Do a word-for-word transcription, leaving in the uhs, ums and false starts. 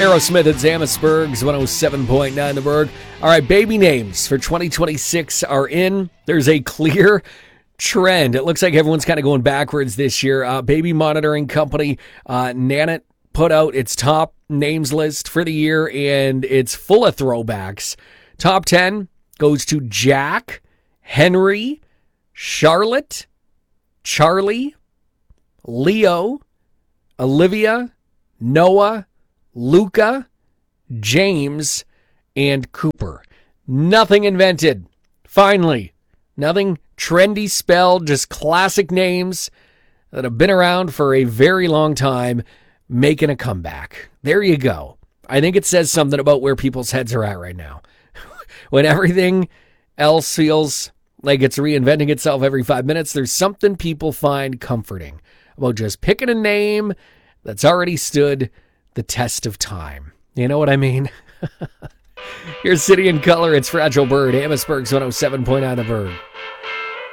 Aerosmith at Amherstburg's one oh seven point nine The Berg. All right, baby names for twenty twenty-six are in. There's a clear trend. It looks like everyone's kind of going backwards this year. Uh, baby monitoring company uh, Nanit put out its top names list for the year, and it's full of throwbacks. Top ten goes to Jack, Henry, Charlotte, Charlie, Leo, Olivia, Noah, Luca, James, and Cooper. Nothing invented. Finally, nothing trendy spelled, just classic names that have been around for a very long time, making a comeback. There you go. I think it says something about where people's heads are at right now. When everything else feels like it's reinventing itself every five minutes, there's something people find comforting about just picking a name that's already stood the test of time. You know what I mean? Here's City and Color. It's Fragile Bird. Amherstburg's one oh seven point nine The Berg.